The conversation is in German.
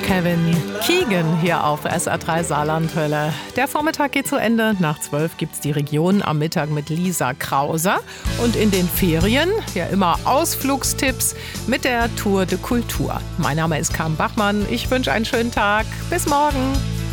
Kevin Keegan hier auf SR3 Saarlandwelle. Der Vormittag geht zu Ende. Nach 12 gibt's die Region am Mittag mit Lisa Krauser. Und in den Ferien ja immer Ausflugstipps mit der Tour de Kultur. Mein Name ist Carmen Bachmann. Ich wünsche einen schönen Tag. Bis morgen.